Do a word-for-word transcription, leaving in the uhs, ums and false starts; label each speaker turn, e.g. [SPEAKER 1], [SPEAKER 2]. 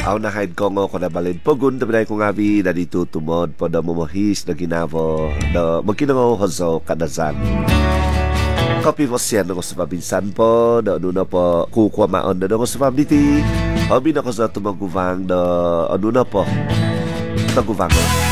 [SPEAKER 1] Kaunahan ko nga ko na balin pogun na binay ko nga bi na dito tumod po na mumuhis na ginavo na magkinangaw hozo kadazan. Kopi mo siya na ko sa pabinsan po na ano na po kukuha maon na ko sa pabniti. Habi na ko sa tumaguvang na ano na po taguvang ko.